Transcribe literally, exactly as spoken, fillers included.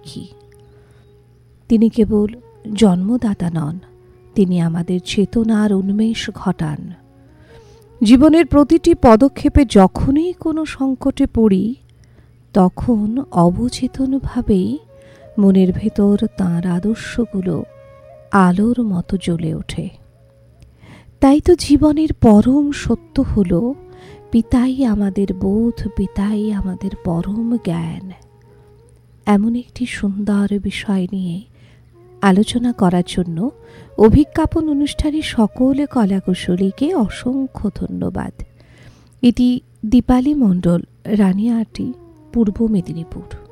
দেখি। তিনি কেবল জন্মদাতা নন, তিনি আমাদের চেতনার উন্মেষ ঘটান। জীবনের প্রতিটি পদক্ষেপে যখনই কোনো সংকটে পড়ি, তখন অবচেতনভাবেই মনের ভেতর তাঁর আদর্শগুলো আলোর মতো জ্বলে ওঠে। তাই তো জীবনের পরম সত্য হল, পিতাই আমাদের বোধ, পিতাই আমাদের পরম জ্ঞান। এমন একটি সুন্দর বিষয় নিয়ে আলোচনা করার জন্য অভিজ্ঞাপন অনুষ্ঠানে সকল কলাকুশলীকে অসংখ্য ধন্যবাদ। এটি দীপালি মণ্ডল, রানিয়াটি, পূর্ব মেদিনীপুর।